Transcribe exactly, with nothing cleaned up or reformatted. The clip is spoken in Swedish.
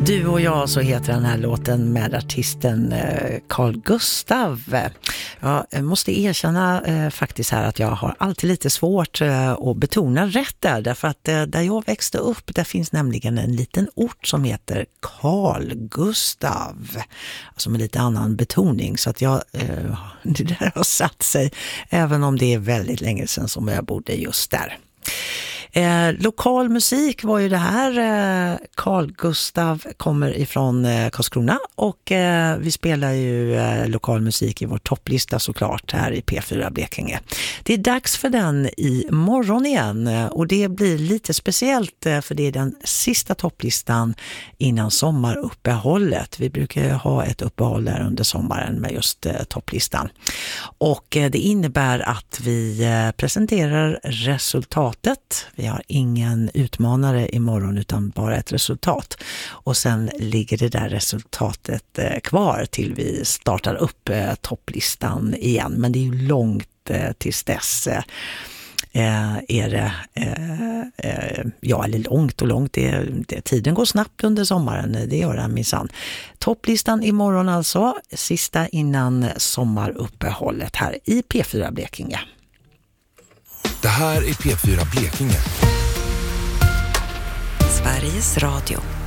Du och jag, så heter den här låten med artisten Carl Gustaf. Jag måste erkänna eh, faktiskt här att jag har alltid lite svårt eh, att betona rätt där. Därför att eh, där jag växte upp, där finns nämligen en liten ort som heter Carl Gustaf. Alltså med lite annan betoning. Så att jag, eh, det där har satt sig, även om det är väldigt länge sedan som jag bodde just där. Eh, lokal musik var ju det här. eh, Carl Gustaf kommer ifrån eh, Karlskrona och eh, vi spelar ju eh, lokal musik i vår topplista såklart här i P fyra Blekinge. Det är dags för den i morgon igen eh, och det blir lite speciellt eh, för det är den sista topplistan innan sommaruppehållet. Vi brukar ha ett uppehåll där under sommaren med just eh, topplistan och eh, det innebär att vi eh, presenterar resultatet. Vi Vi har ingen utmanare imorgon utan bara ett resultat. Och sen ligger det där resultatet eh, kvar till vi startar upp eh, topplistan igen. Men det är ju långt eh, tills dess. Eh, är det, eh, eh, ja eller långt och långt, det, det, tiden går snabbt under sommaren, det gör den minsann. Topplistan imorgon alltså, sista innan sommaruppehållet här i P fyra Blekinge. Det här är P fyra Blekinge. Sveriges Radio.